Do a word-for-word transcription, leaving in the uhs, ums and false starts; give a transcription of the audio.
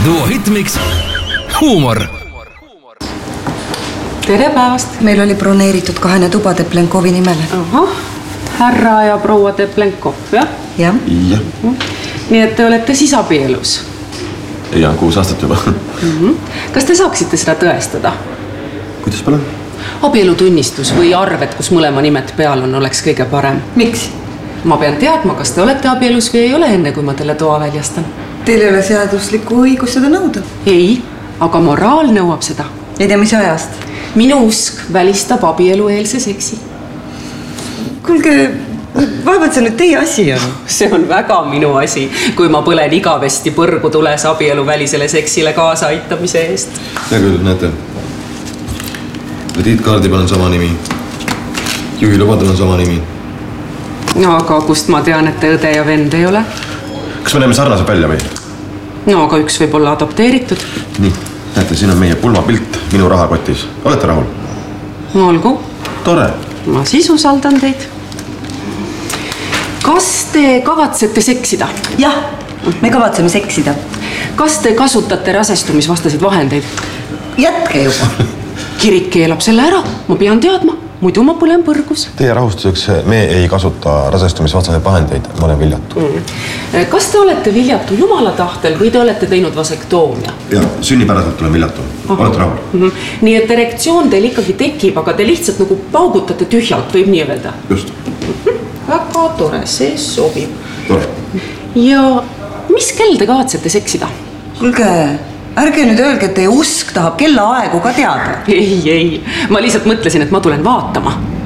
duo hitmiks Huumor. Tere päevast. Meil oli broneeritud kahene tuba Teplenkovi nimele. Aha, härra ja proua Teplenkov, jah? Jah. Ja. Nii et te olete siis abielus? Ja, kuus aastat juba. Mm-hmm. Kas te saaksite seda tõestada? Kuidas palun? Abielutunnistus või arved, kus mõlema nimed peal on, oleks kõige parem. Miks? Ma pean teadma, kas te olete abielus või ei ole enne, kui ma teile toa väljastan. Teil ei ole seaduslikku õigus seda nõuda? Ei, aga moraal nõuab seda. Ei tea, mis ajast? Minu usk välistab abielueelse seksi. Kuulge, vaevalt see nüüd teie asi on. See on väga minu asi, kui ma põlen igavesti põrgu tules abielu välisele seksile kaasa aitamise eest. Hea küll, näete. Krediitkaardipal on sama nimi. Juhilubadel on sama nimi. No, aga kust ma tean, et te õde ja vend ei ole? Kas me näeme sarnase välja või? No, aga üks võib olla adopteeritud. Nii, näete, siin on meie pulmapilt minu rahakotis. Olete rahul? Olgu. Tore. Ma siis usaldan teid. Kas te kavatsete seksida? Jah, me kavatseme seksida. Kas te kasutate rasestumisvastaseid vahendeid? Jätke juba. Kirik keelab selle ära. Ma pean teadma. Muidu ma põlen põrgus. Teie rahustuseks me ei kasuta rasestumisvastaseid vahendeid. Ma olen viljatu. Mm. Kas te olete viljatu jumala tahtel või te olete teinud vasektoomia? Ja, sünnipäraselt olen viljatu. Aha. Olete rahul? Mm-hmm. Nii et erektsioon teil ikkagi tekib, aga te lihtsalt nagu paugutate tühjalt, võib nii öelda. Just. Mm-hmm. Väga tore, see sobib. Tore. Ja mis kell te kavatsete seksida? Kuulge, ärge nüüd öelge, et teie usk tahab kella aegu ka teada. Ei, ei. Ma lihtsalt mõtlesin, et ma tulen vaatama.